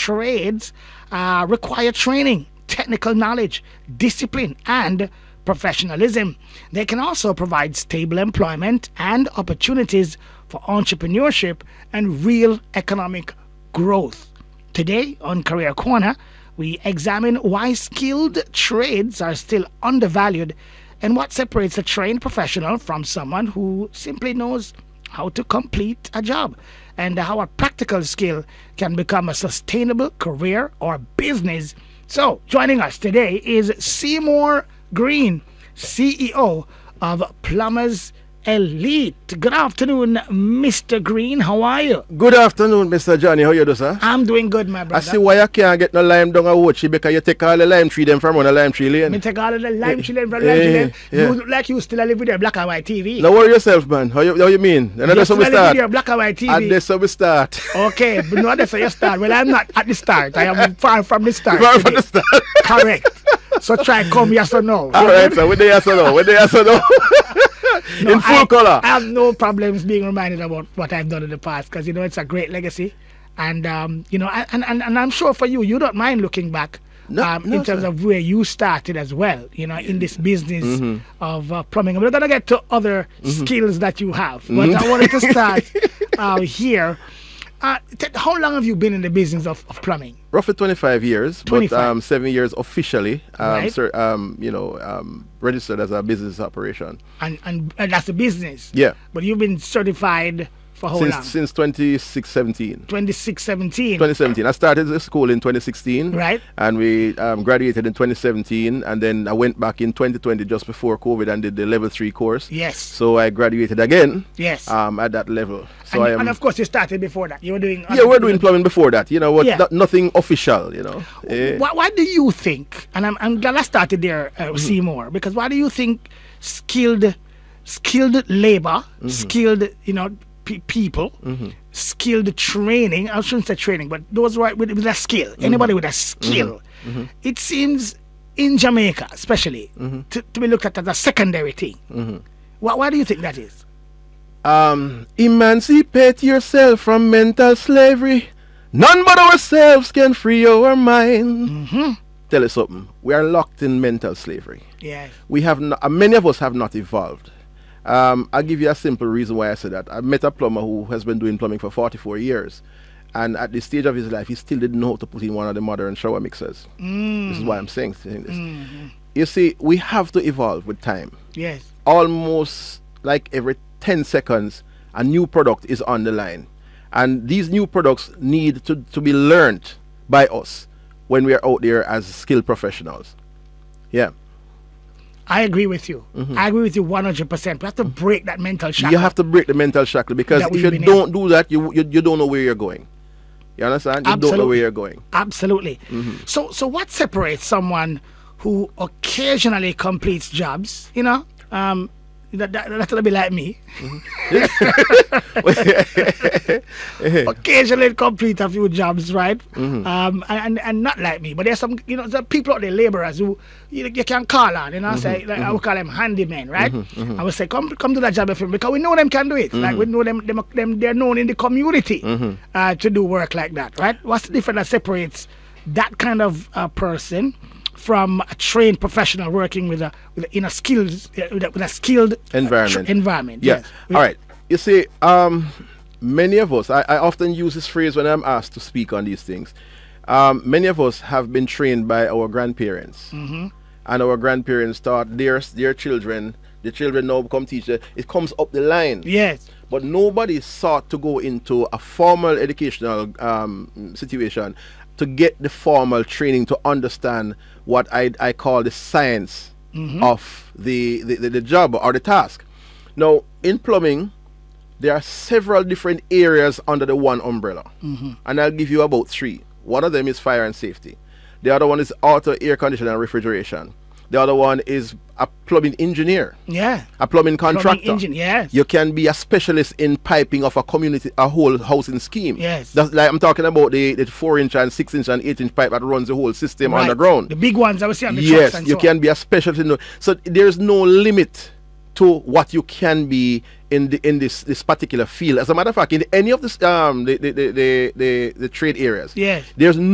trades require training, technical knowledge, discipline, and professionalism. They can also provide stable employment and opportunities for entrepreneurship and real economic growth. Today on Career Corner, we examine why skilled trades are still undervalued and what separates a trained professional from someone who simply knows how to complete a job, and how a practical skill can become a sustainable career or business. So, joining us today is Seymour Green, CEO of Plumbers Elite. Good afternoon, Mr. Green. How are you? Good afternoon, Mr. Johnny. How you do, sir? I'm doing good, my brother. I see why you can't get no lime down a Wochi because you take all the lime tree them from on the lime tree lane. Me take all of the lime tree lane from lime tree lane. You look like you still live with your black and white TV. Now worry yourself, man. How you mean? And that's how we start. With your black and white TV. And that's how we start. Okay, but no, that's how you start. Well, I'm not at the start. I am far from the start. Far from the start. Correct. So try come yes or no. All right, sir. With the yes or no. With the yes or no. No, in full color. I have no problems being reminded about what I've done in the past because, it's a great legacy. And, and I'm sure for you, you don't mind looking back in terms of where you started as well, in this business of plumbing. We're going to get to other skills that you have. But I wanted to start here. How long have you been in the business of plumbing? Roughly 25 years, 25. but 7 years officially, Right. registered as a business operation. And that's a business. Yeah. But you've been certified for how long? Since 2017. 2017. I started the school in 2016. Right. And we graduated in 2017. And then I went back in 2020 just before COVID and did the level 3 course. Yes. So I graduated again. Yes. At that level. So and of course you started before that. You were doing... Yeah, we're doing plumbing before that. Nothing official, Why do you think, and I'm glad I started there, Seymour, because why do you think skilled labor, skilled, people, skilled training, I shouldn't say training, but those with a skill, anybody with a skill, it seems in Jamaica especially to be looked at as a secondary thing. Why do you think that is? Emancipate yourself from mental slavery. None but ourselves can free our mind. Tell us something. We are locked in mental slavery. Yeah. We have many of us have not evolved. I'll give you a simple reason why I say that. I met a plumber who has been doing plumbing for 44 years. And at this stage of his life, he still didn't know how to put in one of the modern shower mixers. This is why I'm saying this. You see, we have to evolve with time. Yes. Almost like every 10 seconds, a new product is on the line. And these new products need to be learned by us when we are out there as skilled professionals. Yeah. I agree with you. I agree with you 100%. We have to break that mental shackle. You have to break the mental shackle because if you don't do that, you don't know where you're going. You understand? You don't know where you're going. Absolutely. So what separates someone who occasionally completes jobs, that'll be like me. Occasionally complete a few jobs, right? And not like me. But there's some, some people out there, laborers who you can call on, say, like, I would call them handymen, right? I would say, come to that job because we know them can do it. Like we know them they're known in the community to do work like that, right? What's the difference that separates that kind of person from a trained professional working with a skilled environment? Yeah. Yes. All right. You see, many of us, I often use this phrase when I'm asked to speak on these things. Many of us have been trained by our grandparents, and our grandparents taught their children. The children now become teachers. It comes up the line. Yes. But nobody sought to go into a formal educational situation to get the formal training to understand what I call the science of the job or the task. Now, in plumbing, there are several different areas under the one umbrella. And I'll give you about 3. One of them is fire and safety. The other one is auto, air conditioning and refrigeration. The other one is a plumbing engineer. Yeah. A plumbing contractor. Plumbing engine, yes. You can be a specialist in piping of a whole housing scheme. Yes. That's like I'm talking about the 4-inch and 6-inch and 8-inch pipe that runs the whole system Right. underground. The big ones I was see on the yes, trucks and you so can on. be a specialist in so there's no limit to what you can be in this particular field. As a matter of fact, in any of the trade areas, Yes. there's